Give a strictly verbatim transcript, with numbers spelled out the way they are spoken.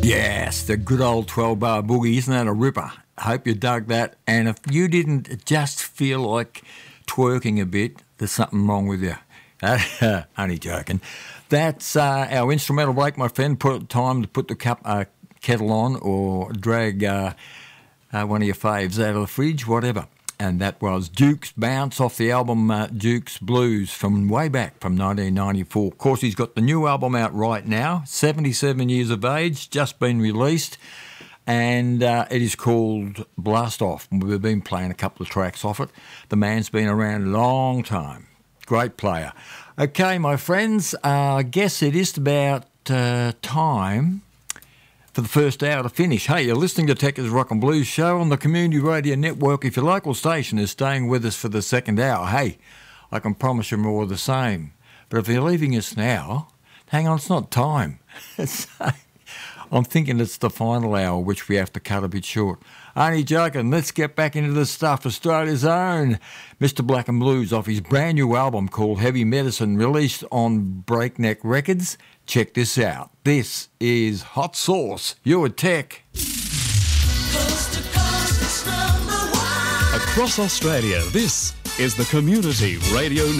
Yes, the good old twelve-bar boogie. Isn't that a ripper? I hope you dug that. And if you didn't just feel like twerking a bit, there's something wrong with you. Only joking. That's uh, our instrumental break, my friend. Put time to put the cup, uh, kettle on or drag uh, uh, one of your faves out of the fridge, whatever. And that was Duke's Bounce off the album uh, Duke's Blues from way back from nineteen ninety-four. Of course, he's got the new album out right now, seventy-seven years of age, just been released, and uh, it is called Blast Off. We've been playing a couple of tracks off it. The man's been around a long time. Great player. Okay, my friends, uh, I guess it is about uh, time for the first hour to finish. Hey, you're listening to Tech's Rock and Blues Show on the Community Radio Network. If your local station is staying with us for the second hour, hey, I can promise you more of the same. But if you're leaving us now, hang on, it's not time. I'm thinking it's the final hour, which we have to cut a bit short. Only joking, let's get back into the stuff. Australia's own Mister Black and Blues off his brand new album called Heavy Medicine, released on Breakneck Records. Check this out. This is Hot Sauce. You're a Tech. Coast to coast, it's number one. Across Australia, this is the Community Radio